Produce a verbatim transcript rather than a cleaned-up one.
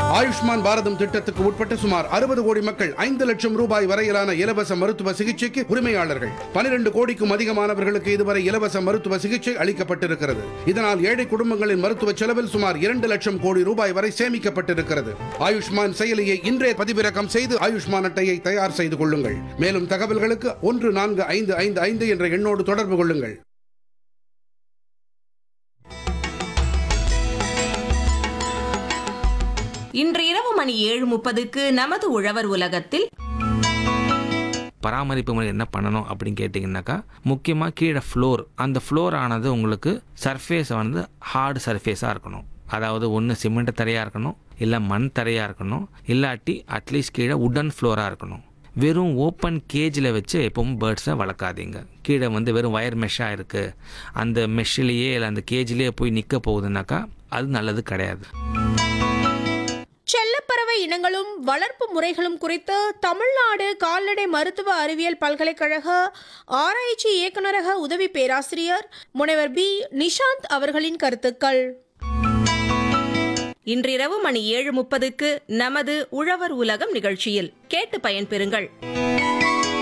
ஆயுஷ்மான் பாரதம் திட்டத்துக்கு உட்பட்ட சுமார் அறுபது கோடி மக்கள் ஐந்து லட்சம் ரூபாய் வரையிலான இலவச மருத்துவ சிகிச்சைக்கு உரிமையாளர்கள். பனிரெண்டு கோடிக்கும் அதிகமானவர்களுக்கு இதுவரை இலவச மருத்துவ சிகிச்சை அளிக்கப்பட்டிருக்கிறது. இதனால் ஏழை குடும்பங்களின் மருத்துவ செலவில் சுமார் இரண்டு லட்சம் கோடி ரூபாய் வரை சேமிக்கப்பட்டிருக்கிறது. ஆயுஷ்மான் செயலியை இன்றே பதிவிறக்கம் செய்து ஆயுஷ்மான் அட்டையை தயார் செய்து கொள்ளுங்கள். மேலும் தகவல்களுக்கு ஒன்று நான்கு ஐந்து ஐந்து ஐந்து என்ற எண்ணோடு தொடர்பு கொள்ளுங்கள். இன்று இரவு மணி ஏழு முப்பதுக்கு நமது உழவர் உலகத்தில் பராமரிப்பு முறை என்ன பண்ணணும் அப்படின்னு கேட்டிங்கன்னாக்கா, முக்கியமாக கீழே ஃப்ளோர், அந்த ஃப்ளோர் ஆனது உங்களுக்கு சர்ஃபேஸ் வந்து ஹார்டு சர்ஃபேஸாக இருக்கணும். அதாவது ஒன்று சிமெண்ட் தரையாக இருக்கணும், இல்லை மண் தரையாக இருக்கணும், இல்லாட்டி அட்லீஸ்ட் கீழே உடன் ஃப்ளோராக இருக்கணும். வெறும் ஓப்பன் கேஜில் வச்சு எப்பவும் பேர்ட்ஸை வளர்க்காதீங்க. கீழே வந்து வெறும் வயர் மெஷ்ஷாக இருக்குது, அந்த மெஷ்ஷிலேயே இல்லை அந்த கேஜிலேயே போய் நிற்க போகுதுன்னாக்கா அது நல்லது கிடையாது. செல்லப்பறவை இனங்களும் வளர்ப்பு முறைகளும் குறித்து தமிழ்நாடு கால்நடை மருத்துவ அறிவியல் பல்கலைக்கழக ஆராய்ச்சி இயக்குநரக உதவி பேராசிரியர் முனைவர் பி நிஷாந்த் அவர்களின் கருத்துக்கள். இன்றிரவு மணி ஏழு முப்பதுக்கு நமது உழவர் உலகம் நிகழ்ச்சியில் கேட்டு பயன்பெறுங்கள்.